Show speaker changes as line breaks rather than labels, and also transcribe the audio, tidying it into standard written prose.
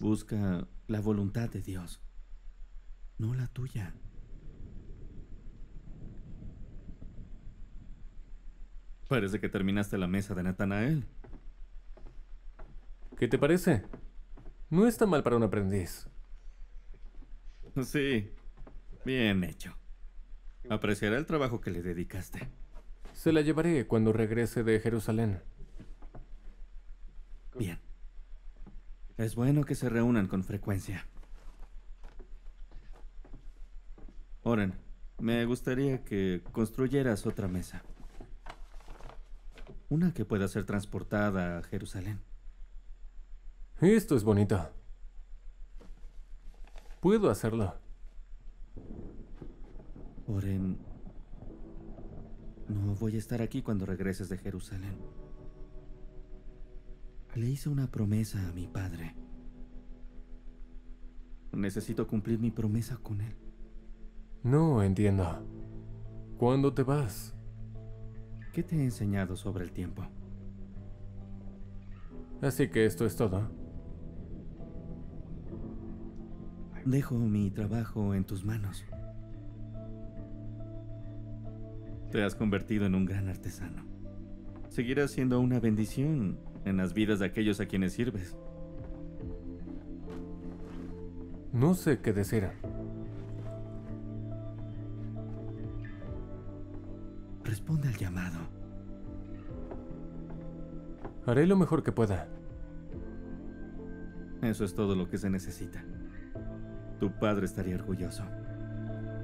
Busca la voluntad de Dios, no la tuya. Parece que terminaste la mesa de Natanael.
¿Qué te parece? No está mal para un aprendiz.
Sí, bien hecho. Apreciará el trabajo que le dedicaste.
Se la llevaré cuando regrese de Jerusalén.
Bien. Es bueno que se reúnan con frecuencia. Oren, me gustaría que construyeras otra mesa. Una que pueda ser transportada a Jerusalén.
Esto es bonito. Puedo hacerlo.
Oren, no voy a estar aquí cuando regreses de Jerusalén. Le hice una promesa a mi padre. Necesito cumplir mi promesa con él.
No entiendo. ¿Cuándo te vas?
¿Qué te he enseñado sobre el tiempo?
Así que esto es todo.
Dejo mi trabajo en tus manos. Te has convertido en un gran artesano. Seguirás siendo una bendición en las vidas de aquellos a quienes sirves.
No sé qué decir.
Responde al llamado.
Haré lo mejor que pueda.
Eso es todo lo que se necesita. Tu padre estaría orgulloso.